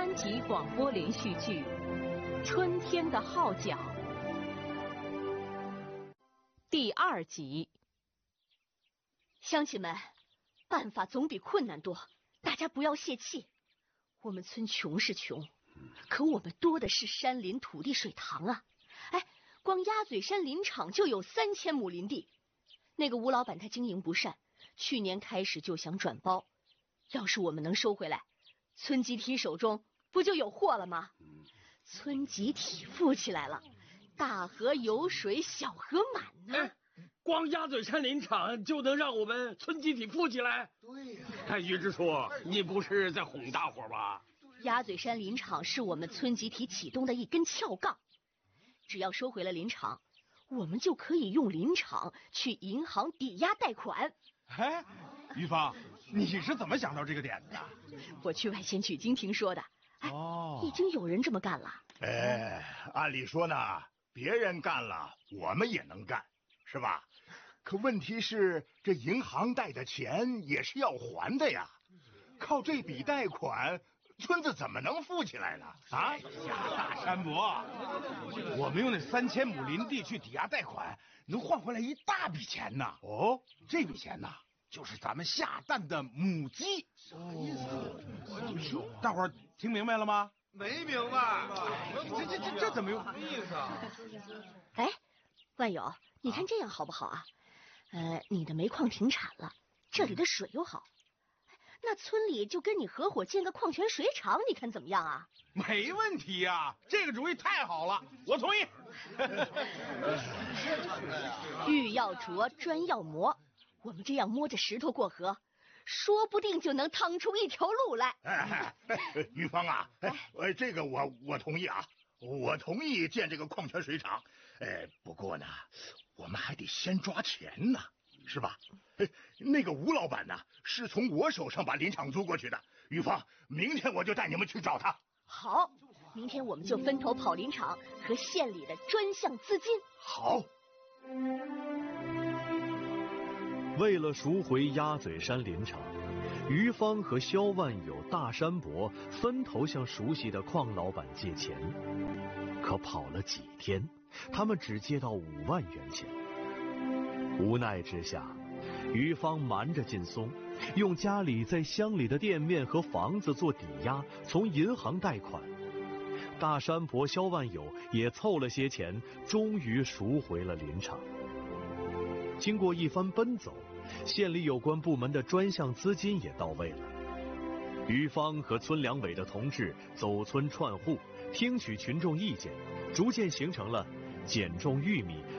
3集广播连续剧《春天的号角》第2集。 乡亲们，办法总比困难多，大家不要泄气。我们村穷是穷，可我们多的是山林、土地、水塘啊！哎，光鸭嘴山林场就有3000亩林地。那个吴老板他经营不善，去年开始就想转包，要是我们能收回来，村集体手中不就有货了吗？村集体富起来了，大河有水，小河满呢。 光鸭嘴山林场就能让我们村集体富起来？ 对呀。 于支书，你不是在哄大伙吧？ 鸭嘴山林场是我们村集体启动的一根撬杠，只要收回了林场，我们就可以用林场去银行抵押贷款。 哎，于芳，你是怎么想到这个点子的？ 我去外县取经听说的。已经有人这么干了。 按理说呢，别人干了，我们也能干，是吧？可问题是，这银行贷的钱也是要还的呀，靠这笔贷款，村子怎么能富起来呢？啊， 大山伯，我们用那3000亩林地去抵押贷款，能换回来一大笔钱呢。 哦， 这笔钱呢，就是咱们下蛋的母鸡。 啥意思？ 大伙儿听明白了吗？ 没明白。 这怎么有意思啊？ 哎，万友，你看这样好不好啊？你的煤矿停产了，这里的水又好，那村里就跟你合伙建个矿泉水厂，你看怎么样啊？ 没问题呀，这个主意太好了，我同意。 玉要琢，砖要磨，我们这样摸着石头过河，说不定就能趟出一条路来。 于芳啊，这个我同意啊，我同意建这个矿泉水厂。不过呢，我们还得先抓钱呢，是吧？那个吴老板呢，是从我手上把林场租过去的。于芳，明天我就带你们去找他。 好，明天我们就分头跑林场和县里的专项资金。 好。 为了赎回鸭嘴山林场，于芳和萧万友、大山伯分头向熟悉的矿老板借钱，可跑了几天，他们只借到5万元钱。无奈之下，于芳瞒着劲松，用家里在乡里的店面和房子做抵押，从银行贷款。大山伯、萧万友也凑了些钱，终于赎回了林场。经过一番奔走，县里有关部门的专项资金也到位了。于芳和村两委的同志走村串户，听取群众意见，逐渐形成了减种玉米、